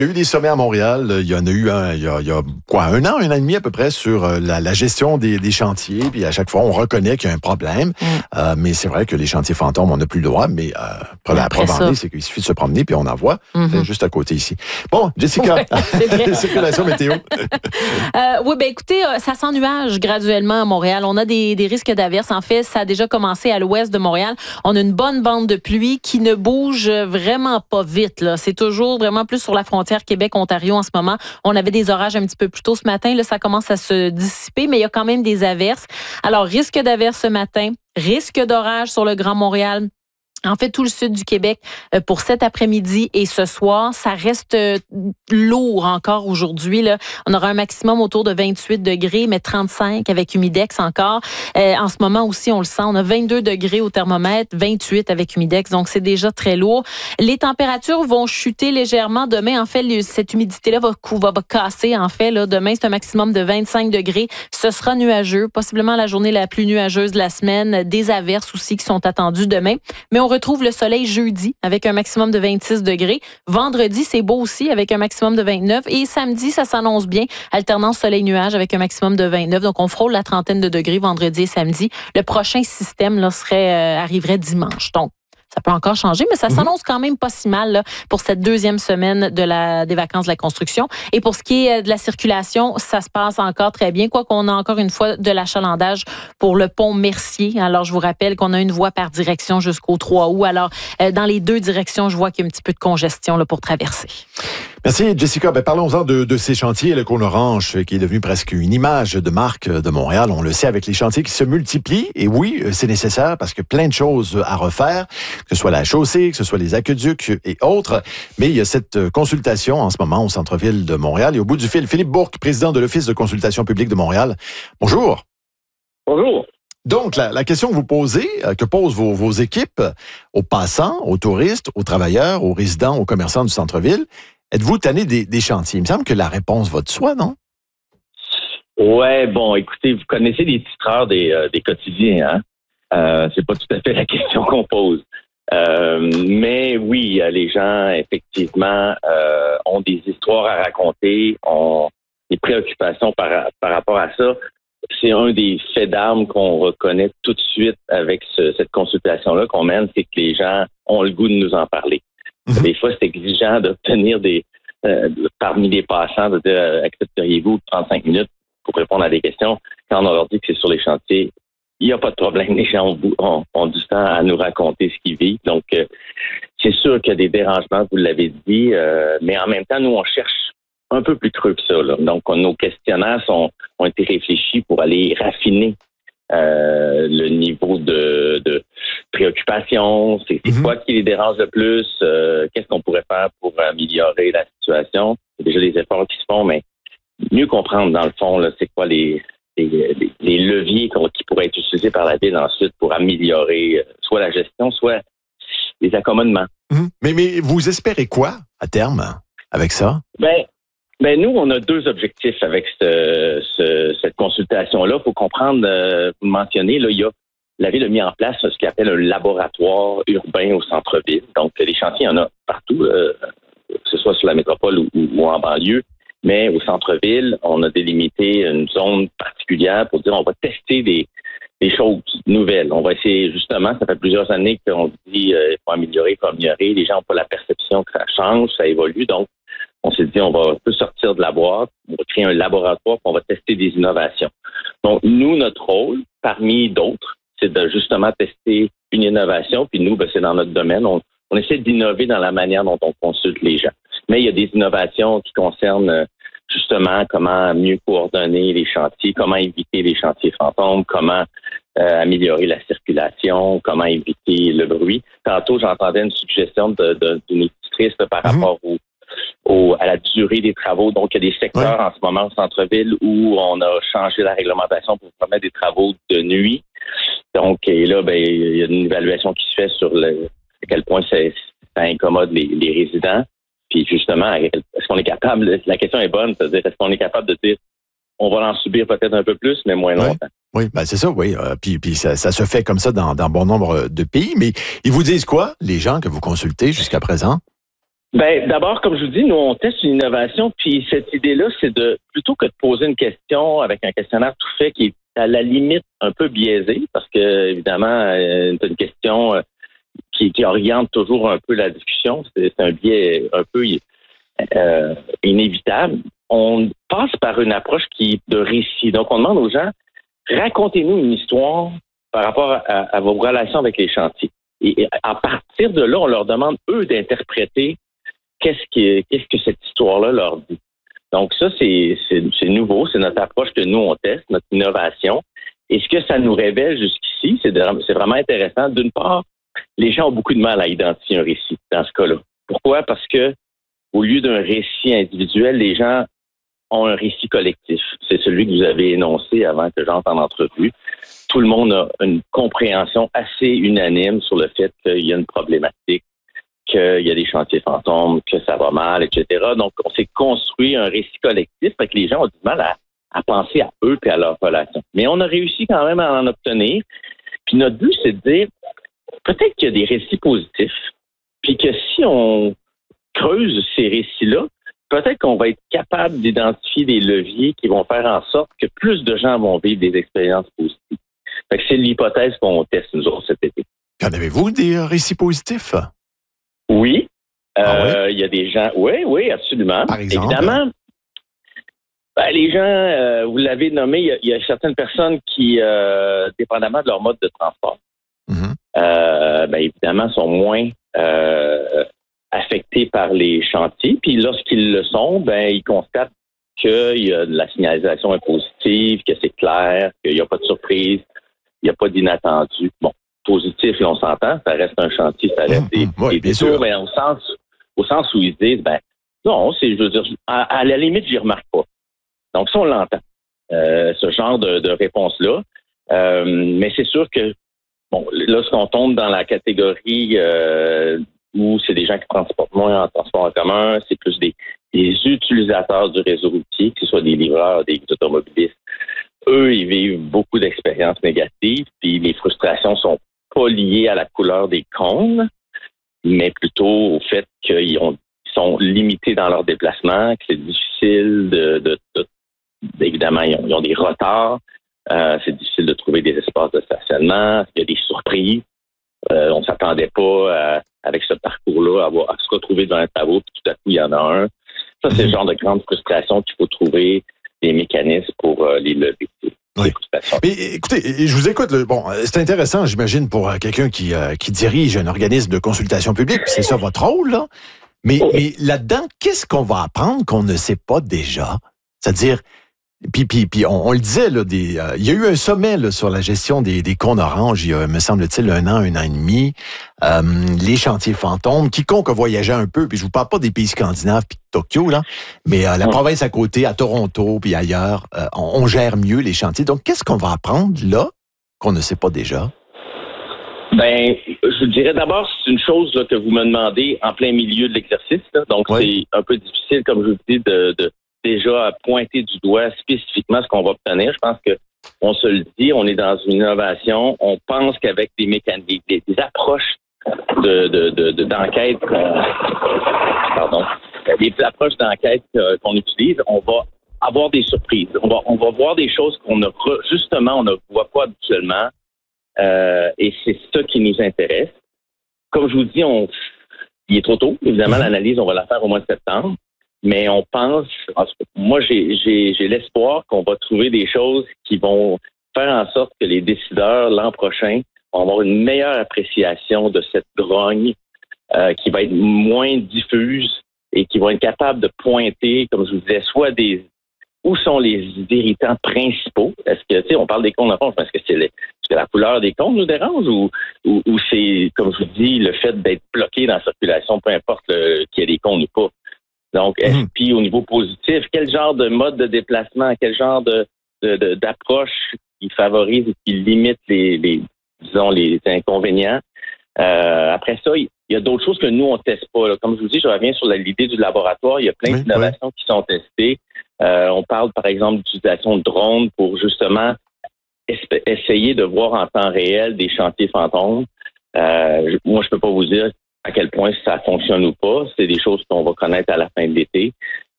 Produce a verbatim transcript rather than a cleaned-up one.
Il y a eu des sommets à Montréal. Il y en a eu un, il y a, il y a quoi, un an, un an et demi à peu près sur la, la gestion des, des chantiers. Puis à chaque fois, on reconnaît qu'il y a un problème. Mm. Euh, mais c'est vrai que les chantiers fantômes, on n'a plus le droit. Mais euh, la preuve en est, c'est qu'il suffit de se promener puis on en voit. Mm-hmm. C'est juste à côté ici. Bon, Jessica, ouais, circulation météo. euh, oui, ben écoutez, ça s'ennuage graduellement à Montréal. On a des, des risques d'averses. En fait, ça a déjà commencé à l'ouest de Montréal. On a une bonne bande de pluie qui ne bouge vraiment pas vite, là. C'est toujours vraiment plus sur la frontière Québec-Ontario en ce moment. On avait des orages un petit peu plus tôt ce matin. Là, ça commence à se dissiper, mais il y a quand même des averses. Alors, risque d'averses ce matin, risque d'orage sur le Grand Montréal. En fait, tout le sud du Québec pour cet après-midi et ce soir, ça reste lourd encore aujourd'hui. Là. On aura un maximum autour de vingt-huit degrés, mais trente-cinq avec humidex encore. Euh, en ce moment aussi, on le sent, on a vingt-deux degrés au thermomètre, vingt-huit avec humidex, donc c'est déjà très lourd. Les températures vont chuter légèrement. Demain, en fait, cette humidité-là va, va, va casser. En fait, là. Demain, c'est un maximum de vingt-cinq degrés. Ce sera nuageux, possiblement la journée la plus nuageuse de la semaine. Des averses aussi qui sont attendues demain. Mais on retrouve le soleil jeudi avec un maximum de vingt-six degrés. Vendredi, c'est beau aussi avec un maximum de vingt-neuf. Et samedi, ça s'annonce bien. Alternance soleil-nuage avec un maximum de vingt-neuf. Donc, on frôle la trentaine de degrés vendredi et samedi. Le prochain système là, serait, euh, arriverait dimanche. Donc, ça peut encore changer, mais ça s'annonce quand même pas si mal là, pour cette deuxième semaine de la, des vacances de la construction. Et pour ce qui est de la circulation, ça se passe encore très bien, quoi qu'on a encore une fois de l'achalandage pour le pont Mercier. Alors, je vous rappelle qu'on a une voie par direction jusqu'au trois août. Alors, euh, dans les deux directions, je vois qu'il y a un petit peu de congestion là, pour traverser. Merci, Jessica. Ben, parlons-en de, de ces chantiers. Le Cône Orange, qui est devenu presque une image de marque de Montréal. On le sait avec les chantiers qui se multiplient. Et oui, c'est nécessaire parce que plein de choses à refaire, que ce soit la chaussée, que ce soit les aqueducs et autres. Mais il y a cette consultation en ce moment au centre-ville de Montréal. Et au bout du fil, Philippe Bourque, président de l'Office de consultation publique de Montréal. Bonjour. Bonjour. Donc, la, la question que vous posez, euh, que posent vos, vos équipes aux passants, aux touristes, aux travailleurs, aux résidents, aux commerçants du centre-ville, êtes-vous tanné des, des chantiers? Il me semble que la réponse va de soi, non? Ouais, bon, écoutez, vous connaissez les titreurs des, euh, des quotidiens, hein? Euh, c'est pas tout à fait la question qu'on pose. Euh, mais oui, les gens, effectivement, euh, ont des histoires à raconter, ont des préoccupations par, par rapport à ça. C'est un des faits d'armes qu'on reconnaît tout de suite avec ce, cette consultation-là qu'on mène, c'est que les gens ont le goût de nous en parler. Mmh. Des fois, c'est exigeant d'obtenir des euh, parmi les passants, de dire euh, accepteriez-vous trente-cinq minutes pour répondre à des questions. Quand on leur dit que c'est sur les chantiers, il n'y a pas de problème. Les gens ont, ont, ont du temps à nous raconter ce qu'ils vivent. Donc, euh, c'est sûr qu'il y a des dérangements, vous l'avez dit, euh, mais en même temps, nous, on cherche un peu plus creux que ça. Là. Donc, on, nos questionnaires sont, ont été réfléchis pour aller raffiner euh, le niveau de, de préoccupation. C'est, c'est mm-hmm. quoi qui les dérange le plus? Euh, qu'est-ce qu'on pourrait faire pour améliorer la situation? Il y a déjà des efforts qui se font, mais mieux comprendre, dans le fond, là, c'est quoi les... Les, les, les leviers qui pourraient être utilisés par la Ville ensuite pour améliorer soit la gestion, soit les accommodements. Mmh. Mais, mais vous espérez quoi à terme avec ça? Ben, ben nous, on a deux objectifs avec ce, ce, cette consultation-là. Il faut comprendre, euh, vous mentionnez, là, il y a, la Ville a mis en place ce qu'elle appelle un laboratoire urbain au centre-ville. Donc, les chantiers, il y en a partout, euh, que ce soit sur la métropole ou, ou en banlieue. Mais au centre-ville, on a délimité une zone particulière pour dire on va tester des, des choses nouvelles. On va essayer, justement, ça fait plusieurs années qu'on dit euh, il faut améliorer, il faut améliorer. Les gens n'ont pas la perception que ça change, ça évolue. Donc, on s'est dit on va un peu sortir de la boîte, on va créer un laboratoire, puis on va tester des innovations. Donc, nous, notre rôle, parmi d'autres, c'est de justement tester une innovation. Puis nous, ben, c'est dans notre domaine. On, on essaie d'innover dans la manière dont on consulte les gens. Mais il y a des innovations qui concernent justement comment mieux coordonner les chantiers, comment éviter les chantiers fantômes, comment euh, améliorer la circulation, comment éviter le bruit. Tantôt, j'entendais une suggestion de, de, d'une auditrice par mmh. rapport au, au, à la durée des travaux. Donc, il y a des secteurs ouais. en ce moment au centre-ville où on a changé la réglementation pour permettre des travaux de nuit. Donc, et là, ben, il y a une évaluation qui se fait sur le, à quel point c'est, ça incommode les, les résidents. Puis justement, est-ce qu'on est capable, la question est bonne, c'est-à-dire est-ce qu'on est capable de dire on va en subir peut-être un peu plus, mais moins longtemps. Oui, oui ben c'est ça, oui. Euh, puis puis ça, ça se fait comme ça dans, dans bon nombre de pays, mais ils vous disent quoi, les gens que vous consultez jusqu'à présent? Ben, d'abord, comme je vous dis, nous, on teste une innovation, puis cette idée-là, c'est de, plutôt que de poser une question avec un questionnaire tout fait qui est à la limite un peu biaisé, parce que, évidemment, euh, c'est une question euh, qui, qui oriente toujours un peu la discussion. C'est, c'est un biais un peu euh, inévitable. On passe par une approche qui est de récit. Donc, on demande aux gens, racontez-nous une histoire par rapport à, à vos relations avec les chantiers. Et, et à partir de là, on leur demande, eux, d'interpréter Qu'est-ce, qui, qu'est-ce que cette histoire-là leur dit? Donc ça, c'est, c'est, c'est nouveau, c'est notre approche que nous, on teste, notre innovation. Et ce que ça nous révèle jusqu'ici, c'est, de, c'est vraiment intéressant. D'une part, les gens ont beaucoup de mal à identifier un récit dans ce cas-là. Pourquoi? Parce que au lieu d'un récit individuel, les gens ont un récit collectif. C'est celui que vous avez énoncé avant que j'entre en entrevue. Tout le monde a une compréhension assez unanime sur le fait qu'il y a une problématique, qu'il y a des chantiers fantômes, que ça va mal, et cetera. Donc, on s'est construit un récit collectif, fait que les gens ont du mal à, à penser à eux et à leurs relations. Mais on a réussi quand même à en obtenir. Puis notre but, c'est de dire, peut-être qu'il y a des récits positifs, puis que si on creuse ces récits-là, peut-être qu'on va être capable d'identifier des leviers qui vont faire en sorte que plus de gens vont vivre des expériences positives. Fait que c'est l'hypothèse qu'on teste, nous autres, cet été. En avez-vous des récits positifs? Oui. Il ah euh, oui? y a des gens... Oui, oui, absolument. Par exemple? Évidemment, ben, les gens, euh, vous l'avez nommé, il y, y a certaines personnes qui, euh, dépendamment de leur mode de transport, Mm-hmm. euh, ben, évidemment, sont moins euh, affectés par les chantiers. Puis lorsqu'ils le sont, ben, ils constatent qu'il y a de la signalisation est positive, que c'est clair, qu'il n'y a pas de surprise, il n'y a pas d'inattendu. Bon. Positif, là, on s'entend, ça reste un chantier, ça reste des, mmh, oui, des détours, mais au sens, au sens où ils se disent, ben, non, c'est, je veux dire, à, à la limite, j'y remarque pas. Donc, ça, on l'entend, euh, ce genre de, de réponse-là. Euh, mais c'est sûr que, bon, lorsqu'on tombe dans la catégorie euh, où c'est des gens qui transportent moins en transport en commun, c'est plus des, des utilisateurs du réseau routier, que ce soit des livreurs, des automobilistes. Eux, ils vivent beaucoup d'expériences négatives, puis les frustrations sont pas liées à la couleur des cônes, mais plutôt au fait qu'ils ont, ils sont limités dans leurs déplacements, que c'est difficile de, de, de évidemment, ils ont, ils ont des retards, euh, c'est difficile de trouver des espaces de stationnement, il y a des surprises, euh, on s'attendait pas à, avec ce parcours-là à, avoir, à se retrouver devant un travaux, puis tout à coup, il y en a un. Ça, c'est le genre de grande frustration qu'il faut trouver des mécanismes pour euh, les lever. Oui. Mais, écoutez, je vous écoute. Là, bon, c'est intéressant, j'imagine, pour euh, quelqu'un qui, euh, qui dirige un organisme de consultation publique, c'est ça votre rôle, là. Mais, oh. mais là-dedans, qu'est-ce qu'on va apprendre qu'on ne sait pas déjà? C'est-à-dire, puis, puis, puis on, on le disait, là, des, euh, il y a eu un sommet là, sur la gestion des, des cônes oranges, il y a, me semble-t-il, un an, un an et demi. Euh, les chantiers fantômes, quiconque a voyagé un peu, puis je vous parle pas des pays scandinaves puis de Tokyo, là, mais euh, la mmh. province à côté, à Toronto, puis ailleurs, euh, on, on gère mieux les chantiers. Donc, qu'est-ce qu'on va apprendre là qu'on ne sait pas déjà? Ben, je dirais d'abord, c'est une chose là, que vous me demandez en plein milieu de l'exercice. Là, donc, oui. c'est un peu difficile, comme je vous dis, de, de déjà pointer du doigt spécifiquement ce qu'on va obtenir. Je pense que on se le dit, on est dans une innovation. On pense qu'avec des mécaniques, des, des approches de, de, de, de d'enquête, qu'on, pardon, des approches d'enquête qu'on utilise, on va avoir des surprises. On va, on va voir des choses qu'on ne justement on ne voit pas habituellement. Euh, et c'est ça qui nous intéresse. Comme je vous dis, on, il est trop tôt. Évidemment, l'analyse, on va la faire au mois de septembre. Mais on pense, moi, j'ai, j'ai, j'ai l'espoir qu'on va trouver des choses qui vont faire en sorte que les décideurs, l'an prochain, vont avoir une meilleure appréciation de cette grogne euh, qui va être moins diffuse et qui vont être capables de pointer, comme je vous disais, soit des où sont les irritants principaux. Est-ce que, tu sais, on parle des cônes oranges, est-ce que c'est, les, est-ce que la couleur des cônes nous dérange ou, ou, ou c'est, comme je vous dis, le fait d'être bloqué dans la circulation, peu importe le, qu'il y ait des cônes ou pas. Donc, mmh. puis au niveau positif, quel genre de mode de déplacement, quel genre de, de, de d'approche qui favorise et qui limite les, les disons, les inconvénients. Euh, après ça, il y a d'autres choses que nous, on ne teste pas. Là. Comme je vous dis, je reviens sur la, l'idée du laboratoire. Il y a plein oui, d'innovations oui. qui sont testées. Euh, on parle, par exemple, d'utilisation de drones pour justement es- essayer de voir en temps réel des chantiers fantômes. Euh, moi, je peux pas vous dire à quel point ça fonctionne ou pas. C'est des choses qu'on va connaître à la fin de l'été.